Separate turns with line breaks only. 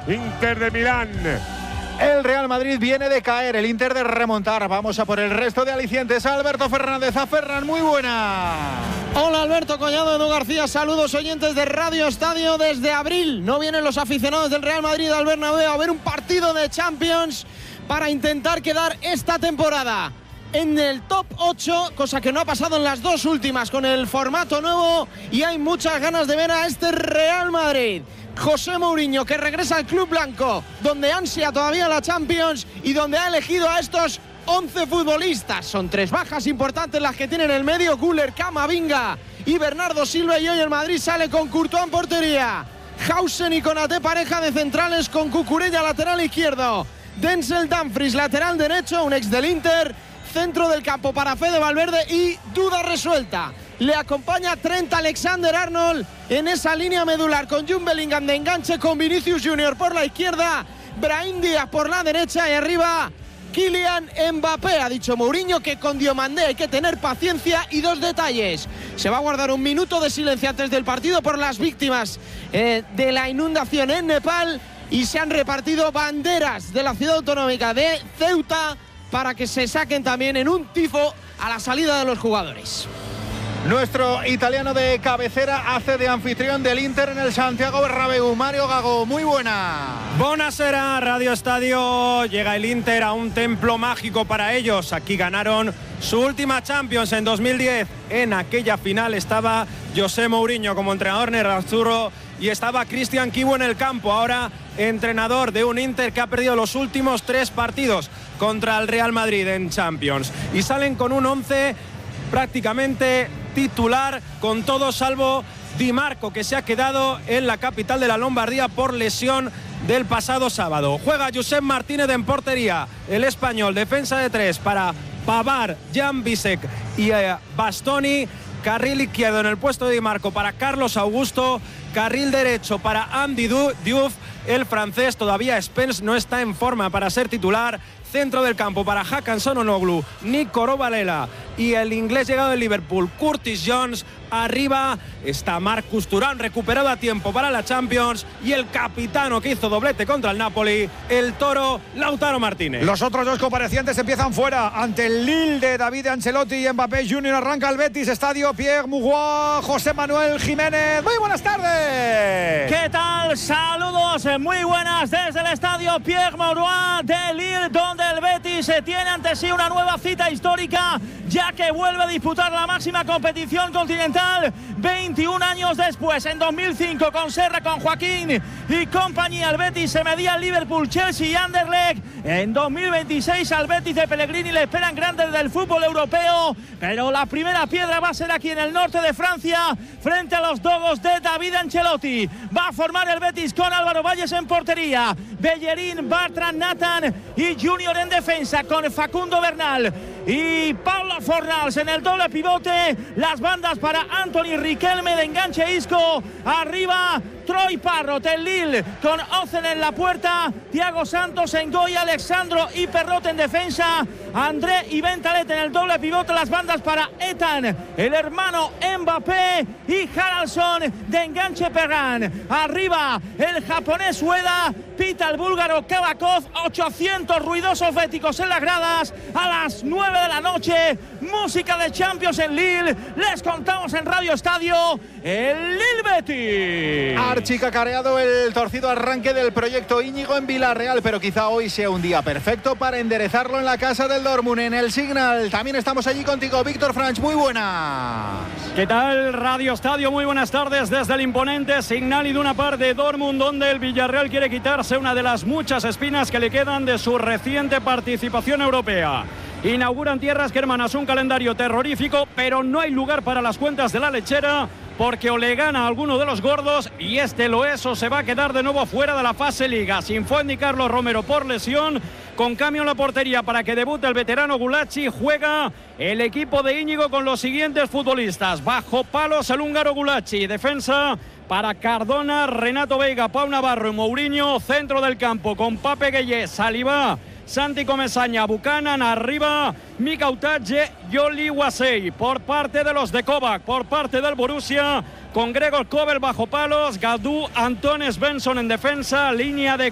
Inter de Milán.
El Real Madrid viene de caer, el Inter de remontar. Vamos a por el resto de alicientes. Alberto Fernández. A Ferran, muy buena.
Hola Alberto Collado, Edu García, saludos oyentes de Radio Estadio. Desde abril no vienen los aficionados del Real Madrid al Bernabéu a ver un partido de Champions para intentar quedar esta temporada en el top 8, cosa que no ha pasado en las dos últimas con el formato nuevo, y hay muchas ganas de ver a este Real Madrid. José Mourinho, que regresa al club blanco, donde ansia todavía la Champions y donde ha elegido a estos 11 futbolistas. Son 3 bajas importantes las que tienen en el medio: Güler, Camavinga y Bernardo Silva. Y hoy el Madrid sale con Courtois en portería, Hausen y Konaté pareja de centrales, con Cucurella lateral izquierdo, Denzel Dumfries lateral derecho, un ex del Inter, centro del campo para Fede Valverde y duda resuelta. Le acompaña Trent Alexander-Arnold en esa línea medular, con Jude Bellingham de enganche, con Vinicius Junior por la izquierda, Brahim Díaz por la derecha y arriba Kylian Mbappé. Ha dicho Mourinho que con Diomandé hay que tener paciencia. Y 2 detalles: se va a guardar un minuto de silencio antes del partido por las víctimas de la inundación en Nepal, y se han repartido banderas de la ciudad autonómica de Ceuta para que se saquen también en un tifo a la salida de los jugadores.
Nuestro italiano de cabecera hace de anfitrión del Inter en el Santiago Bernabéu. Mario Gago, muy buena.
Buonasera, Radio Estadio. Llega el Inter a un templo mágico para ellos. Aquí ganaron su última Champions en 2010. En aquella final estaba José Mourinho como entrenador nerazzurro y estaba Christian Chivu en el campo, ahora entrenador de un Inter que ha perdido los últimos 3 partidos contra el Real Madrid en Champions. Y salen con un 11 prácticamente titular, con todo salvo Di Marco, que se ha quedado en la capital de la Lombardía por lesión del pasado sábado. Juega Josep Martínez en portería, el español, defensa de 3 para Pavard, Jan Bisek y Bastoni. Carril izquierdo en el puesto de Di Marco para Carlos Augusto, carril derecho para Andy Diouf. El francés, todavía Spence no está en forma para ser titular. Centro del campo para Hakan Çalhanoğlu, Nico Varela y el inglés llegado del Liverpool, Curtis Jones. Arriba está Marcus Thuram, recuperado a tiempo para la Champions, y el capitano que hizo doblete contra el Napoli, el toro Lautaro Martínez.
Los otros 2 comparecientes empiezan fuera ante el Lille de David Ancelotti y Mbappé Junior. Arranca el Betis, estadio Pierre Mauroy, José Manuel Jiménez. Muy buenas tardes.
¿Qué tal? Saludos muy buenas desde el estadio Pierre Mauroy de Lille, donde el Betis tiene ante sí una nueva cita histórica, ya que vuelve a disputar la máxima competición continental 21 años después. En 2005 con Serra, con Joaquín y compañía, el Betis se medía al Liverpool, Chelsea y Anderlecht. En 2026 al Betis de Pellegrini le esperan grandes del fútbol europeo, pero la primera piedra va a ser aquí en el norte de Francia, frente a los Dogos de David Ancelotti. Va a formar el Betis con Álvaro Valles en portería, Bellerín, Bartra, Nathan y Junior en defensa, con Facundo Bernal y Paulo Fornals en el doble pivote. Las bandas para Anthony Riquelme, de enganche Isco. Arriba Troy Parrot, el Lille, con Ozen en la puerta, Thiago Santos, Ngoy, Alexandro y Perrot en defensa, André y Bentaleb en el doble pivote. Las bandas para Ethan, el hermano Mbappé, y Haraldsson, de enganche Perran. Arriba el japonés Ueda, pita el búlgaro Kabakov. 800 ruidosos béticos en las gradas. A las 9 de la noche, música de Champions en Lille. Les contamos en Radio Estadio el Lille Betis.
Archicacareado el torcido arranque del proyecto Íñigo en Villarreal, pero quizá hoy sea un día perfecto para enderezarlo en la casa del Dortmund, en el Signal. También estamos allí contigo, Víctor Franch, muy buenas.
¿Qué tal, Radio Estadio? Muy buenas tardes desde el imponente Signal Iduna Park de Dortmund, donde el Villarreal quiere quitarse una de las muchas espinas que le quedan de su reciente participación europea. Inauguran tierras germanas un calendario terrorífico, pero no hay lugar para las cuentas de la lechera, porque o le gana a alguno de los gordos y este lo es, o se va a quedar de nuevo fuera de la fase Liga. Sin Fuenni Carlos Romero por lesión, con cambio en la portería para que debute el veterano Gulacsi. Juega el equipo de Íñigo con los siguientes futbolistas: bajo palos el húngaro Gulacsi, defensa para Cardona, Renato Veiga, Pau Navarro y Mourinho. Centro del campo con Pape Gueye, Saliba, Santi Comesaña, Buchanan. Arriba Mika Utaje, Yoli Wasei. Por parte de los de Kovac, por parte del Borussia, con Gregor Kobel bajo palos, Gadou, Anton Svensson en defensa, línea de